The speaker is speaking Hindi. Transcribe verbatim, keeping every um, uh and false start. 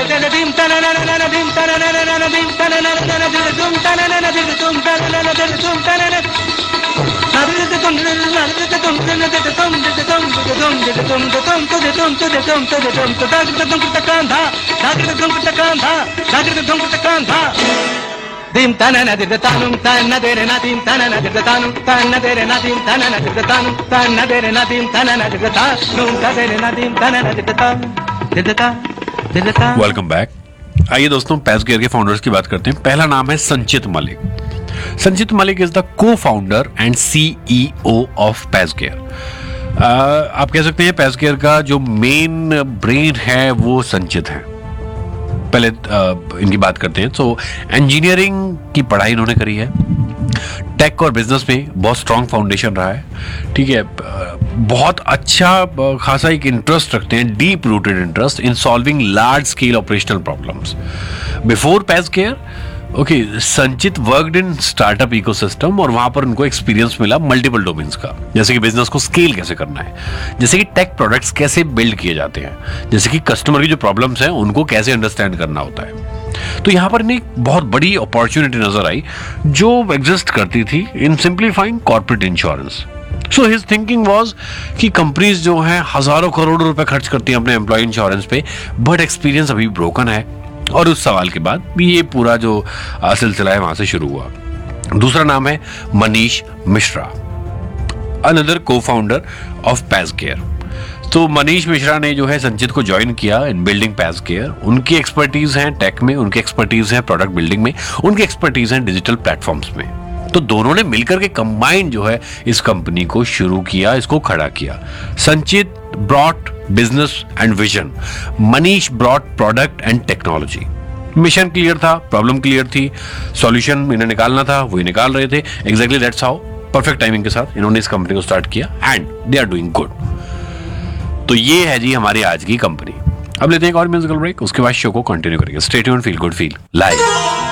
Dim tanana dir tanum tanna dere na dim tanana dir tanum tanna dere na dim tanana dir tanum tanna dere na dim tanana dir tanum tanna dere na dim tanana dir tanum dir tanum dir tanum। Welcome back. आइए दोस्तों, पैसगेयर के फाउंडर्स की बात करते हैं। पहला नाम है संचित मलिक। संचित मलिक इज द को फाउंडर एंड सीईओ ऑफ पैसगेयर। आप कह सकते हैं पैसगेयर का जो मेन ब्रेन है वो संचित है। पहले uh, इनकी बात करते हैं। तो इंजीनियरिंग की पढ़ाई इन्होंने करी है, टेक और बिजनेस में बहुत स्ट्रॉन्ग फाउंडेशन रहा है। ठीक है, बहुत अच्छा खासा एक इंटरेस्ट रखते हैं, deep rooted interest in solving large scale operational problems. Before पैसगेयर okay, संचित वर्कड इन स्टार्टअप इकोसिस्टम और वहां पर उनको एक्सपीरियंस मिला मल्टीपल डोमेन्स का, जैसे कि बिजनेस को स्केल कैसे करना है, जैसे कि टेक प्रोडक्ट्स कैसे बिल्ड किए जाते हैं, जैसे कि कस्टमर की जो प्रॉब्लम्स हैं उनको कैसे अंडरस्टैंड करना होता है। तो यहाँ पर इन्हें एक बहुत बड़ी अपॉर्चुनिटी नजर आई जो एग्जिस्ट करती थी इन simplifying corporate insurance. So his thinking was कि कंपनीज जो हैं हजारों करोड़ों रुपए खर्च करती हैं अपने एम्प्लॉय इंश्योरेंस पे, बट एक्सपीरियंस अभी ब्रोकन है। और उस सवाल के बाद ये पूरा जो सिलसिला है वहां से शुरू हुआ। दूसरा नाम है मनीष मिश्रा, अनदर को फाउंडर ऑफ पैसगेयर। तो मनीष मिश्रा ने जो है संचित को ज्वाइन किया इन बिल्डिंग पैसगेयर। उनकी एक्सपर्टीज है टेक में, उनकी एक्सपर्टीज है प्रोडक्ट बिल्डिंग में, उनकी एक्सपर्टीज है डिजिटल प्लेटफॉर्म्स में। तो दोनों ने मिलकर के कंबाइन जो है इस कंपनी को शुरू किया, इसको खड़ा किया। संचित brought business and vision, Manish brought product and technology. Mission clear था, प्रॉब्लम क्लियर थी, सॉल्यूशन इन्हें निकालना था, वही निकाल रहे थे। Exactly that's how perfect timing के साथ इन्होंने इस कंपनी को स्टार्ट किया and they are doing good. तो ये है जी हमारी आज की कंपनी। अब लेते हैं एक और म्यूजिकल ब्रेक, उसके बाद शो को कंटिन्यू करेंगे। Stay tuned, feel good feel live.